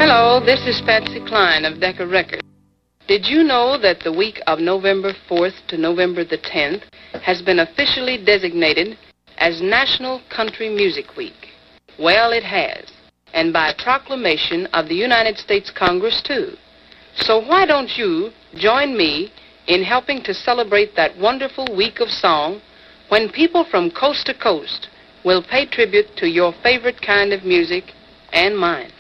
Hello, this is Patsy Cline of Decca Records. Did you know that the week of November 4th to November the 10th has been officially designated as National Country Music Week? Well, it has, and by proclamation of the United States Congress, too. So why don't you join me in helping to celebrate that wonderful week of song when people from coast to coast will pay tribute to your favorite kind of music and mine?